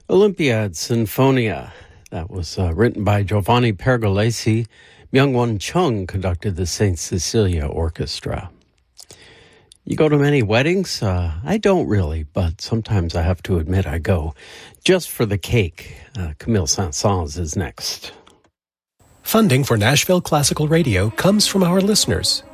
Olympiad Sinfonia. That was written by Giovanni Pergolesi. Myung-Won Chung conducted the St. Cecilia Orchestra. You go to many weddings? I don't really, but sometimes I have to admit I go. Just for the cake. Camille Saint-Saëns is next. Funding for Nashville Classical Radio comes from our listeners